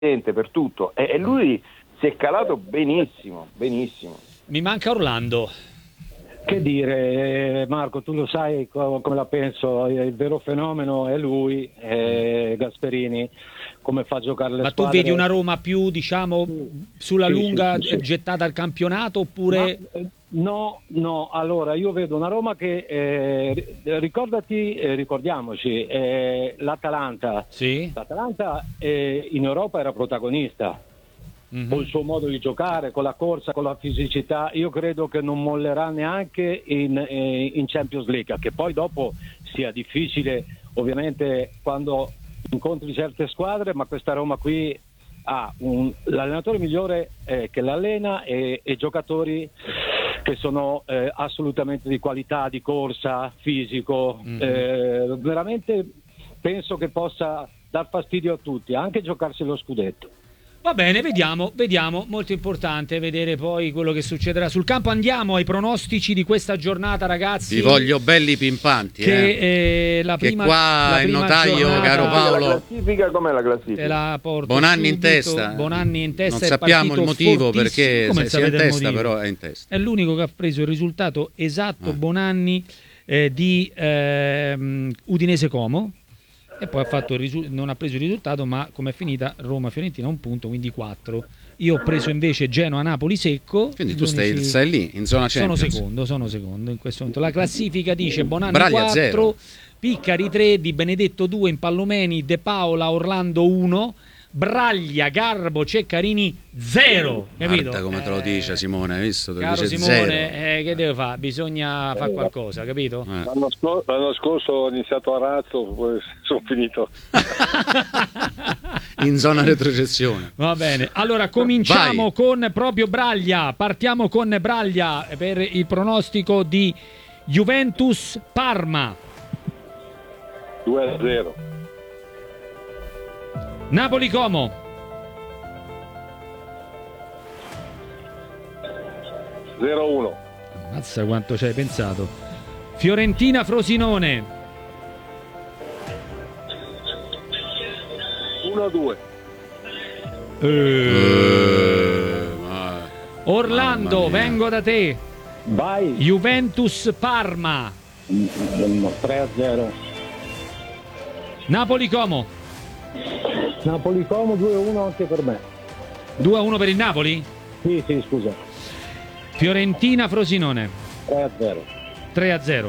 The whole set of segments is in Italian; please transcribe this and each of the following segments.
per tutto, e lui si è calato benissimo. Mi manca Orlando. Che dire, Marco, tu lo sai come la penso, il vero fenomeno è lui, Gasperini, come fa a giocare le Ma squadre. tu vedi una Roma più, diciamo, sulla lunga sì. gettata al campionato, oppure... No, allora io vedo una Roma che, ricordiamoci, l'Atalanta. Sì. L'Atalanta in Europa era protagonista. Con il suo modo di giocare, con la corsa, con la fisicità, io credo che non mollerà neanche in Champions League, che poi dopo sia difficile ovviamente quando incontri certe squadre, ma questa Roma qui ha l'allenatore migliore che l'allena e giocatori che sono assolutamente di qualità, di corsa, fisico, veramente penso che possa dar fastidio a tutti, anche giocarsi lo scudetto. Va bene, vediamo, molto importante vedere poi quello che succederà sul campo. Andiamo ai pronostici di questa giornata, ragazzi. Vi voglio belli pimpanti, che la prima, che qua il notaio, giornata, caro Paolo. La classifica, com'è la classifica? Te la porto Bonanni subito. in testa. Bonanni in testa. Non sappiamo il motivo perché come se è in testa, motivo? però è in testa. È l'unico che ha preso il risultato esatto, Bonanni, di Udinese Como. E poi non ha preso il risultato, ma come è finita Roma-Fiorentina 1 punto, quindi 4. Io ho preso invece Genoa-Napoli secco. Quindi tu stai lì, in zona Champions. Sono secondo in questo momento. La classifica dice Bonanni Braglia 4, 0. Piccari 3, Di Benedetto 2, Impallomeni, De Paola, Orlando 1, Braglia, Garbo, Ceccarini 0. Capito? Guarda come te lo dice Simone, hai visto? Te lo Caro dice Simone, che deve fare? Bisogna fare qualcosa, capito? L'anno scorso ho iniziato a razzo, poi sono finito in zona retrocessione. Va bene, allora cominciamo con proprio Braglia. Partiamo con Braglia per il pronostico di Juventus-Parma. 2-0. Napoli-Como. 0-1. Ammazza quanto ci hai pensato. Fiorentina-Frosinone. 1-2. Orlando, vengo da te. Vai. Juventus-Parma. 3-0. Napoli-Como. Napoli-Como 2-1 anche per me. 2-1 per il Napoli? Sì, scusa. Fiorentina-Frosinone. 3-0. 3-0.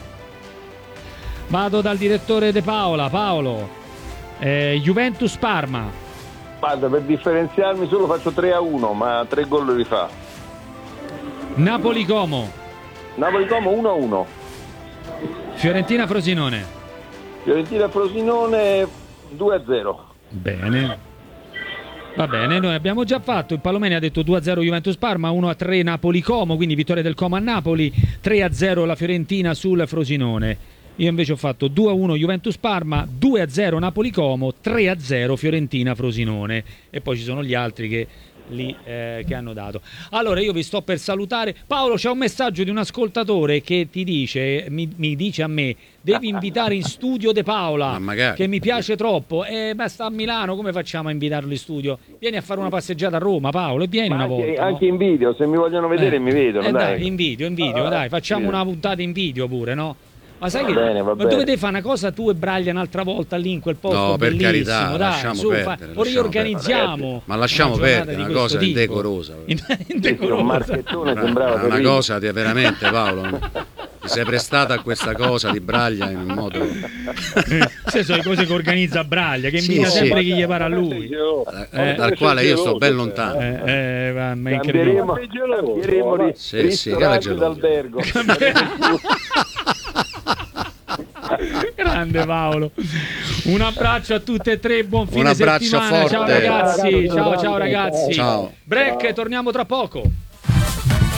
Vado dal direttore De Paola. Paolo. Juventus-Parma. Guarda, per differenziarmi solo faccio 3-1, ma 3 gol li fa. Napoli-Como. Napoli-Como 1-1. Fiorentina-Frosinone. Fiorentina-Frosinone 2-0. Bene. Va bene, noi abbiamo già fatto. Il Palomeni ha detto 2-0 Juventus-Parma, 1-3 Napoli-Como, quindi vittoria del Como a Napoli, 3-0 la Fiorentina sul Frosinone. Io invece ho fatto 2-1 Juventus-Parma, 2-0 Napoli-Como, 3-0 Fiorentina-Frosinone. E poi ci sono gli altri che che hanno dato. Allora io vi sto per salutare. Paolo, c'è un messaggio di un ascoltatore che ti dice, mi dice a me: devi invitare in studio De Paola, che mi piace troppo. Ma sta a Milano, come facciamo a invitarlo in studio? Vieni a fare una passeggiata a Roma, Paolo, e vieni una volta. Anche in video, se mi vogliono vedere mi vedono. Dai, in video, dai, facciamo una puntata in video pure, no? Ma sai va bene. dovete fare una cosa tu e Braglia un'altra volta lì in quel posto? No, per bellissimo, carità, dai, lasciamo perdere, o riorganizziamo. Ma lasciamo perdere, una cosa indecorosa. Un marchettone sembrava una cosa veramente, Paolo. Ti sei prestata a questa cosa di Braglia in un modo. Queste sono le cose che organizza Braglia, che invita sempre chi gli pare a lui. Dal quale io sto ben lontano. Ma è incredibile. Cambieremo d'albergo. Grande Paolo, un abbraccio a tutte e tre, buon fine settimana. Forte. Ciao ragazzi, ciao ragazzi. Ciao. Break, torniamo tra poco.